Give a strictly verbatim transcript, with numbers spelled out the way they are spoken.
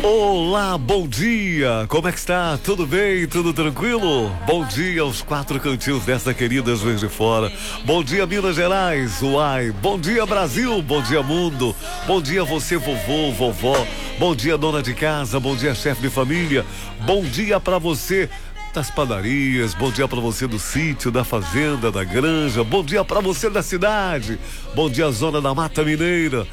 Olá, bom dia, como é que está? Tudo bem? Tudo tranquilo? Bom dia aos quatro cantinhos dessa querida Juiz de Fora. Bom dia, Minas Gerais, uai. Bom dia, Brasil, bom dia, mundo. Bom dia você, vovô, vovó. Bom dia, dona de casa, bom dia, chefe de família. Bom dia pra você das padarias, bom dia pra você do sítio, da fazenda, da granja, bom dia pra você da cidade, bom dia zona da Mata Mineira,